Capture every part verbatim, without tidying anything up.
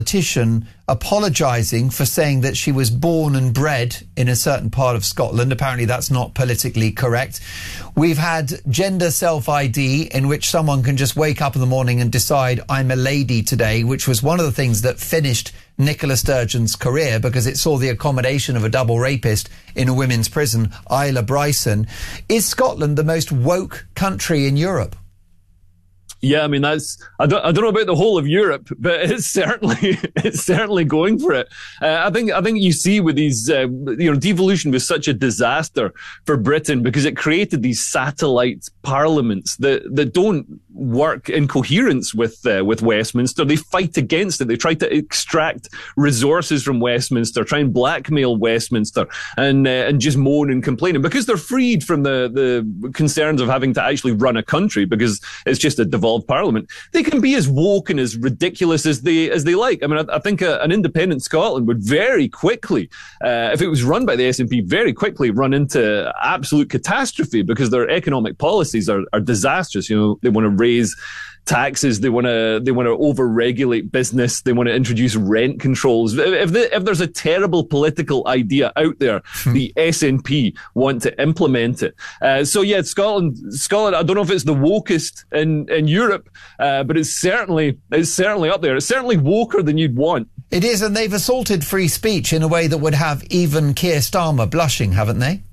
Politician apologising for saying that she was born and bred in a certain part of Scotland. Apparently that's not politically correct. We've had gender self-I D, in which someone can just wake up in the morning and decide I'm a lady today, which was one of the things that finished Nicola Sturgeon's career, because it saw the accommodation of a double rapist in a women's prison, Isla Bryson. Is Scotland the most woke country in Europe? Yeah, I mean, that's, I don't, I don't know about the whole of Europe, but it's certainly, it's certainly going for it. Uh, I think, I think you see with these, uh, you know, devolution was such a disaster for Britain because it created these satellite parliaments that, that don't work in coherence with, uh, with Westminster. They fight against it. They try to extract resources from Westminster, try and blackmail Westminster and, uh, and just moan and complain. And because they're freed from the, the concerns of having to actually run a country because it's just a devolved parliament, they can be as woke and as ridiculous as they as they like. I mean, I, I think a, an independent Scotland would very quickly, uh, if it was run by the S N P, very quickly run into absolute catastrophe because their economic policies are, are disastrous. You know, they want to raise taxes, they want to they want to over-regulate business, they want to introduce rent controls. If the, if there's a terrible political idea out there, hmm. the S N P want to implement it. Uh, so yeah, Scotland, Scotland. I don't know if it's the wokest in in Europe, uh, but it's certainly it's certainly up there. It's certainly woker than you'd want. It is, and they've assaulted free speech in a way that would have even Keir Starmer blushing, haven't they?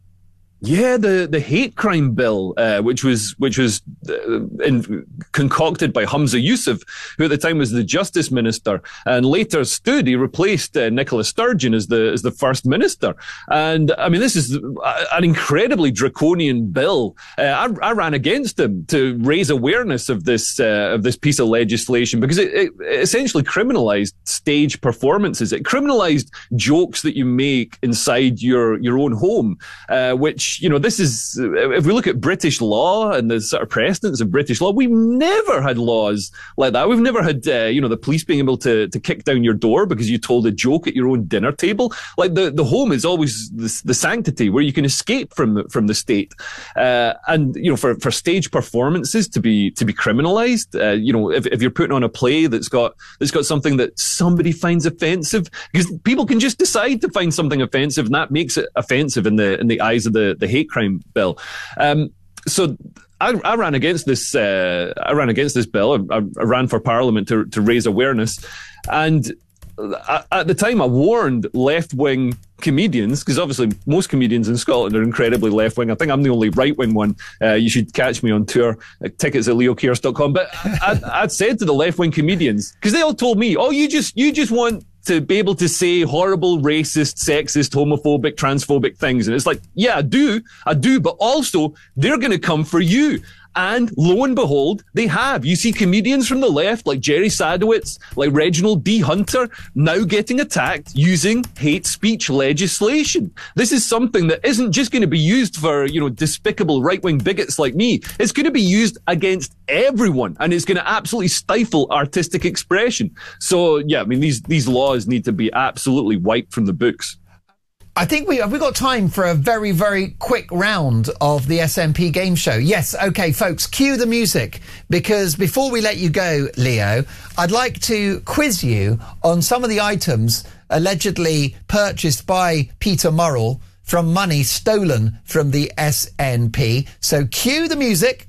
Yeah, the, the hate crime bill, uh, which was which was uh, in, concocted by Humza Yousaf, who at the time was the Justice Minister, and later stood. He replaced uh, Nicola Sturgeon as the as the First Minister. And I mean, this is an incredibly draconian bill. Uh, I, I ran against him to raise awareness of this uh, of this piece of legislation because it, it essentially criminalised stage performances. It criminalised jokes that you make inside your your own home, uh, which. You know, this is, if we look at British law and the sort of precedents of British law, we've never had laws like that. We've never had, uh, you know, the police being able to, to kick down your door because you told a joke at your own dinner table. Like the, the home is always the, the sanctity where you can escape from the, from the state. Uh, and, you know, for, for stage performances to be, to be criminalized, uh, you know, if, if you're putting on a play that's got, that's got something that somebody finds offensive, because people can just decide to find something offensive and that makes it offensive in the, in the eyes of the, the hate crime bill. Um, so I, I ran against this. Uh, I ran against this bill. I, I ran for Parliament to to raise awareness, and I, at the time I warned left-wing comedians, because obviously most comedians in Scotland are incredibly left-wing. I think I'm the only right-wing one. Uh, you should catch me on tour. Uh, tickets at leo kearse dot com. But I, I'd said to the left-wing comedians, because they all told me, "Oh, you just you just want." to be able to say horrible, racist, sexist, homophobic, transphobic things. And it's like, yeah, I do, I do, but also they're going to come for you. And lo and behold, they have. You see comedians from the left, like Jerry Sadowitz, like Reginald D. Hunter, now getting attacked using hate speech legislation. This is something that isn't just going to be used for, you know, despicable right-wing bigots like me. It's going to be used against everyone, and it's going to absolutely stifle artistic expression. So, yeah, I mean, these, these laws need to be absolutely wiped from the books. I think we have we got time for a very, very quick round of the S N P game show. Yes, OK, folks, cue the music, because before we let you go, Leo, I'd like to quiz you on some of the items allegedly purchased by Peter Murrell from money stolen from the S N P. So cue the music.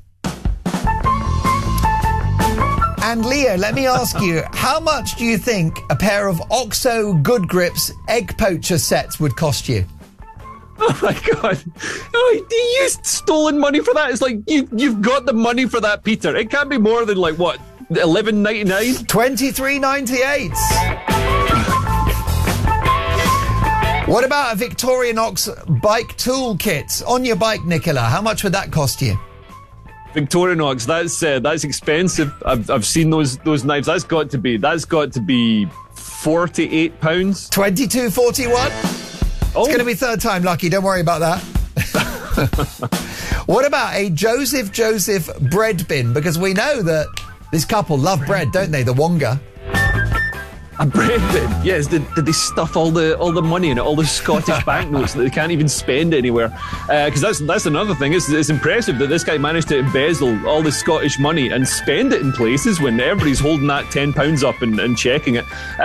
And Leo, let me ask you, how much do you think a pair of Oxo Good Grips egg poacher sets would cost you? Oh my God. Oh, do you use stolen money for that? It's like, you, you've got the money for that, Peter. It can't be more than like, what, eleven ninety-nine? twenty-three ninety-eight. What about a Victorinox bike tool kit on your bike, Nicola? How much would that cost you? Victorinox, that's uh, that's expensive. I've I've seen those those knives. That's got to be that's got to be forty-eight pounds. Twenty-two forty-one. Oh. It's going to be third time lucky. Don't worry about that. What about a Joseph Joseph bread bin? Because we know that this couple love bread, don't they? The Wonga. A bread bin. Yes. Did, did they stuff all the all the money in it, all the Scottish banknotes that they can't even spend anywhere? Because uh, that's that's another thing. It's, it's impressive that this guy managed to embezzle all the Scottish money and spend it in places when everybody's holding that ten pounds up and, and checking it.